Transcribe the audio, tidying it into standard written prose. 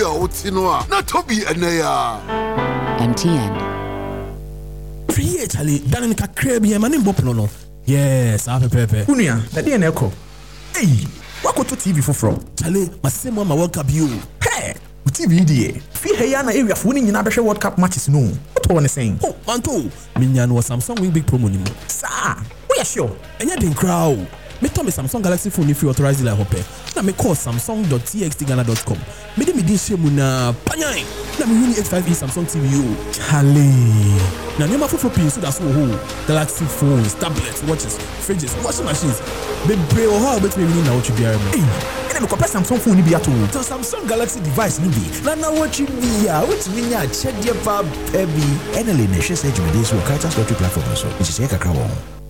Otinoa, not Toby and MTN. Priye chale, danin ka krebi ema nimbo plono. Yes, ape pepe. Unia, na di eneko. Hey, wako to TV for Chale, masemo ma World Cup you. Hey, TV die. Fi heya na area fo ni nyina behwe World Cup matches no. What one saying? Oh, manto. Minya no Samsung win big promo ni mo. Sa, we are sure. Enya den crowd. Me to me Samsung Galaxy phone if you authorize dealer hope. Na me call samsung.txtghana.com. Me di shemu na panyan. Na me win 85e Samsung TV. Chale. Na nema fofo pin so that's ho. Galaxy phones, tablets, watches, fridges, washing machines. Be bre o how bet me win na what you be am. Hey, ene me compare Samsung phone ni bi ato. So Samsung Galaxy device ni bi. Na what you be ya, what me nya check dia pa baby. Enele na hwe say jumede so Kaitas Lottery platform so. It is here kakra won.